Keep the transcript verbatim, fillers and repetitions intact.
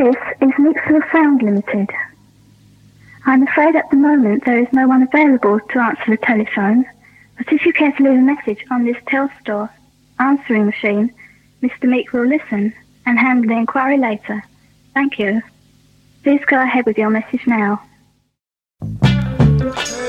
This is Mixler Sound Limited. I'm afraid at the moment there is no one available to answer the telephone, but if you care to leave a message on this Telstar answering machine, Mister Meek will listen and handle the inquiry later. Thank you. Please go ahead with your message now.